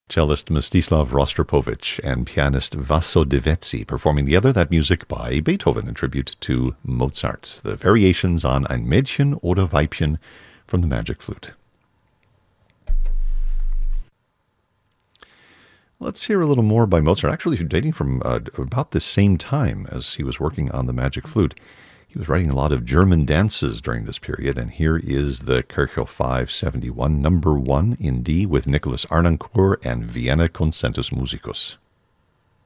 Cellist Mstislav Rostropovich and pianist Vaso Devetsi performing together that music by Beethoven in tribute to Mozart, the variations on Ein Mädchen oder Weibchen from the Magic Flute. Let's hear a little more by Mozart, actually dating from about the same time as he was working on the Magic Flute. He was writing a lot of German dances during this period, and here is the Kirchhoff 571, number 1 in D with Nicholas Arnoncourt and Vienna Concertus Musicus.